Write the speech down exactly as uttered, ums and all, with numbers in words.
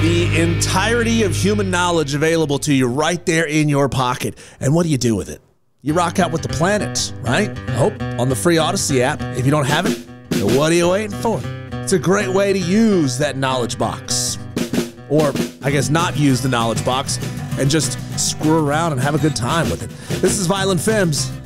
The entirety of human knowledge available to you right there in your pocket. And what do you do with it? You rock out with the planets, right? Oh, on the free Odyssey app. If you don't have it, then what are you waiting for? It's a great way to use that knowledge box. Or, I guess, not use the knowledge box and just screw around and have a good time with it. This is Violent Femmes.